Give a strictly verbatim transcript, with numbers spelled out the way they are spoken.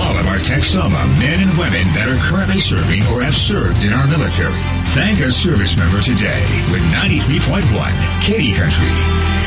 all of our Texoma men and women that are currently serving or have served in our military. Thank a service member today with ninety-three point one Katy Country.